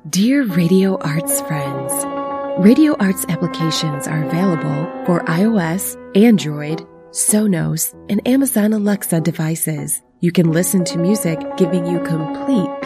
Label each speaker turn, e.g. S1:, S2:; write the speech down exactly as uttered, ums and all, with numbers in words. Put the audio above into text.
S1: Dear Radio Arts friends, Radio Arts applications are available for iOS, Android, Sonos, and Amazon Alexa devices. You can listen to music giving you complete